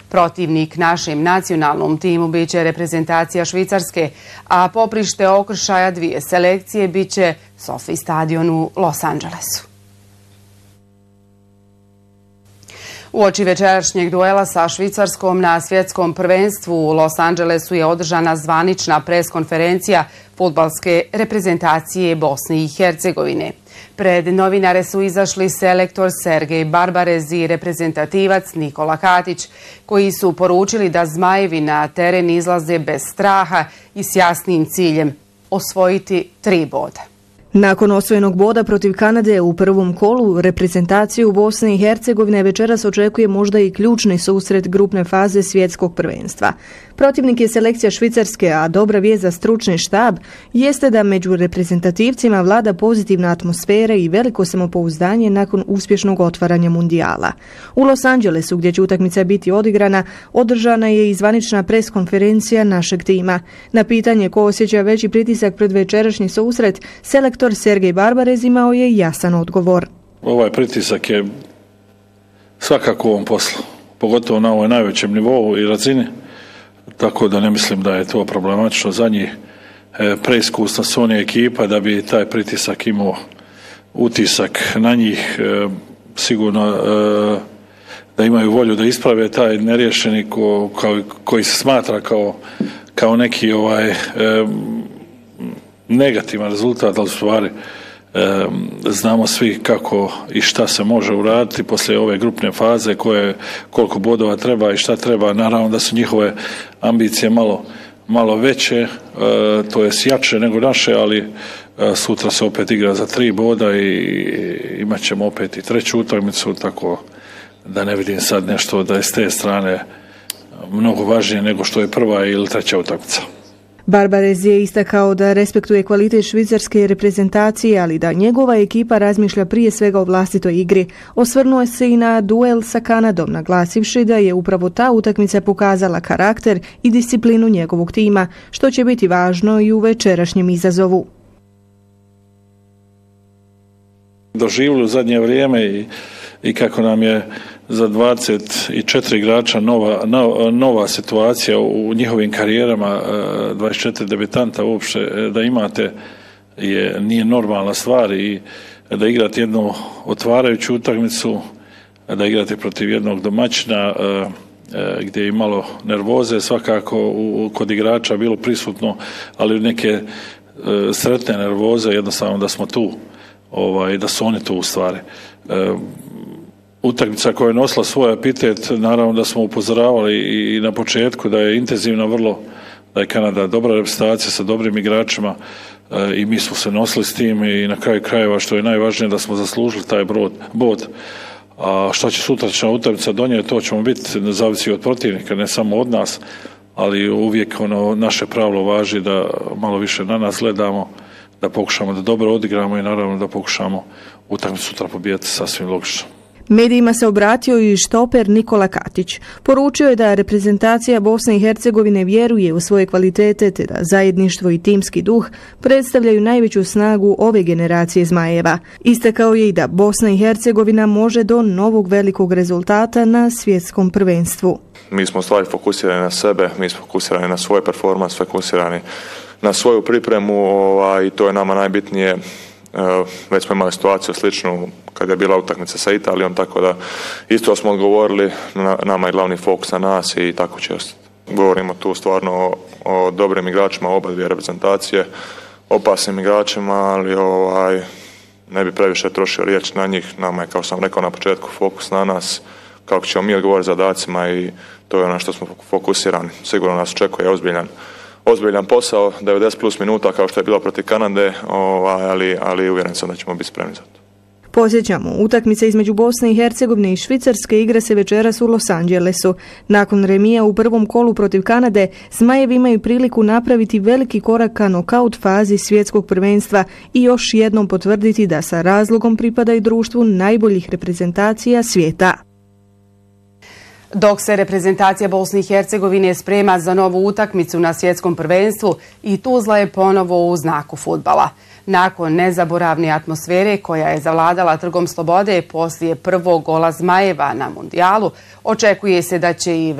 Protivnik našem nacionalnom timu biće reprezentacija Švicarske, a poprište okršaja dvije selekcije biće SoFi stadion u Los Angelesu. Uoči večerašnjeg duela sa Švicarskom na svjetskom prvenstvu u Los Angelesu je održana zvanična preskonferencija fudbalske reprezentacije Bosne i Hercegovine. Pred novinare su izašli selektor Sergej Barbarez i reprezentativac Nikola Katić, koji su poručili da Zmajevi na teren izlaze bez straha i s jasnim ciljem osvojiti 3 boda. Nakon osvojenog boda protiv Kanade u prvom kolu, reprezentaciju Bosne i Hercegovine večeras očekuje možda i ključni susret grupne faze svjetskog prvenstva. Protivnik je selekcija Švicarske, a dobra vijest za stručni štab jeste da među reprezentativcima vlada pozitivna atmosfera i veliko samopouzdanje nakon uspješnog otvaranja mundijala. U Los Angelesu, gdje će utakmica biti odigrana, održana je i zvanična preskonferencija našeg tima. Na pitanje ko osjeća veći pritisak pred večerašnji susret, selektor Sergej Barbarez imao je jasan odgovor. Ovaj pritisak je svakako u ovom poslu, pogotovo na ovoj najvećem nivou i razini, tako da ne mislim da je to problematično za njih. Preiskusna su oni ekipa da bi taj pritisak imao utisak na njih, sigurno da imaju volju da isprave taj neriješeni koji se smatra kao neki negativan rezultat, ali u stvari znamo svi kako i šta se može uraditi poslije ove grupne faze, koliko bodova treba i šta treba. Naravno da su njihove ambicije malo veće, to je jače nego naše, ali sutra se opet igra za 3 boda i imat ćemo opet i 3. utakmicu, tako da ne vidim sad nešto da je s te strane mnogo važnije nego što je 1. ili 3. utakmica. Barbarez je istakao da respektuje kvalitet švicarske reprezentacije, ali da njegova ekipa razmišlja prije svega o vlastitoj igri. Osvrnuo se i na duel sa Kanadom, naglasivši da je upravo ta utakmica pokazala karakter i disciplinu njegovog tima, što će biti važno i u večerašnjem izazovu. Doživjeli u zadnje vrijeme i kako nam je za 24 igrača nova situacija u njihovim karijerama, 24 debitanta uopšte da imate nije normalna stvar, i da igrate jednu otvarajuću utakmicu, da igrate protiv jednog domaćina gdje je malo nervoze svakako kod igrača bilo prisutno, ali neke sretne nervoze, jednostavno da smo tu, da su oni tu u stvari. Utakmica koja je nosila svoj epitet, naravno da smo upozoravali i na početku da je intenzivna vrlo, da je Kanada dobra reprezentacija sa dobrim igračima, i mi smo se nosili s tim i na kraju krajeva, što je najvažnije, da smo zaslužili taj bod. A šta će sutrašnja utakmica donijeti, to ćemo biti, ne zavisi od protivnika, ne samo od nas, ali uvijek naše pravilo važi da malo više na nas gledamo, da pokušamo da dobro odigramo i naravno da pokušamo utakmicu sutra pobijeti, sasvim logično. Medijima se obratio i štoper Nikola Katić. Poručio je da reprezentacija Bosne i Hercegovine vjeruje u svoje kvalitete te da zajedništvo i timski duh predstavljaju najveću snagu ove generacije Zmajeva. Istakao je i da Bosna i Hercegovina može do novog velikog rezultata na svjetskom prvenstvu. Mi smo u stvari fokusirani na sebe, mi smo fokusirani na svoj performans, fokusirani na svoju pripremu, i to je nama najbitnije. Već smo imali situaciju sličnu kada je bila utakmica sa Italijom, tako da isto smo odgovorili, nama je glavni fokus na nas i tako će ostati. Govorimo tu stvarno o dobrim igračima oba dvije reprezentacije, opasnim igračima, ali ne bi previše trošio riječ na njih. Nama je, kao sam rekao na početku, fokus na nas, kako ćemo mi odgovoriti zadacima, i to je ono što smo fokusirani. Sigurno nas očekuje ozbiljan posao, 90 plus minuta kao što je bilo protiv Kanade, ali uvjeren sam da ćemo biti spremni za to. Podsjećamo, utakmica između Bosne i Hercegovine i Švicarske igra se večeras u Los Angelesu. Nakon remija u prvom kolu protiv Kanade, Zmajevi imaju priliku napraviti veliki korak ka nokaut fazi svjetskog prvenstva i još jednom potvrditi da sa razlogom pripadaju društvu najboljih reprezentacija svijeta. Dok se reprezentacija Bosne i Hercegovine sprema za novu utakmicu na svjetskom prvenstvu, i Tuzla je ponovo u znaku fudbala. Nakon nezaboravne atmosfere koja je zavladala Trgom slobode poslije prvog gola Zmajeva na mundijalu, očekuje se da će i